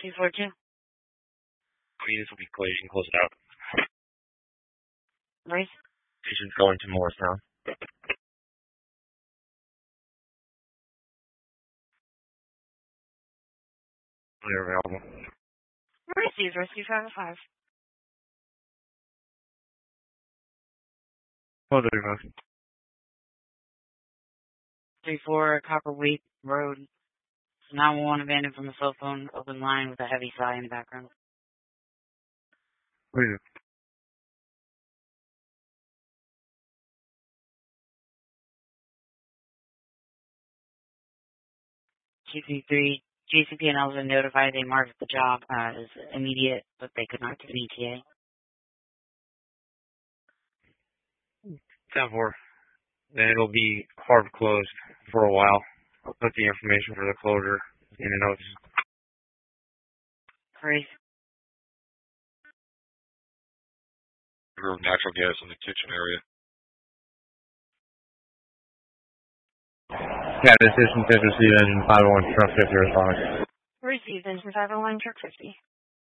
242. Please, will be collision, close it out. Race. Patient's going to Morristown. Clear available. Receive rescue 505. Hold it, man. 34 Copperwheat Road. 911 abandoned from a cell phone, open line with a heavy sigh in the background. Please. GCP&L has been notified they marked the job as immediate, but they could not get an ETA. 10-4. Then it'll be hard closed for a while. I'll put the information for the closure in the notes. Race. Natural gas in the kitchen area. Yeah, this is received engine 501 truck 50 response. Received engine 501 truck 50.